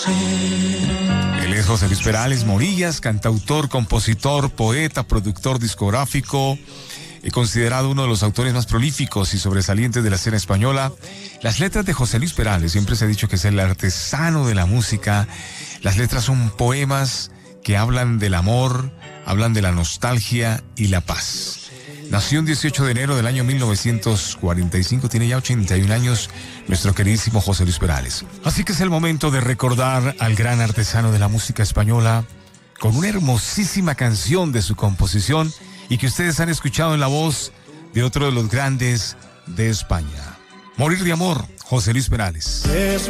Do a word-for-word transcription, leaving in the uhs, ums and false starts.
Él es José Luis Perales Morillas, cantautor, compositor, poeta, productor discográfico, y considerado uno de los autores más prolíficos y sobresalientes de la escena española. Las letras de José Luis Perales, siempre se ha dicho que es el artesano de la música. Las letras son poemas que hablan del amor, hablan de la nostalgia y la paz. Nació un dieciocho de enero del año mil novecientos cuarenta y cinco, tiene ya ochenta y un años nuestro queridísimo José Luis Perales. Así que es el momento de recordar al gran artesano de la música española con una hermosísima canción de su composición y que ustedes han escuchado en la voz de otro de los grandes de España. Morir de amor, José Luis Perales.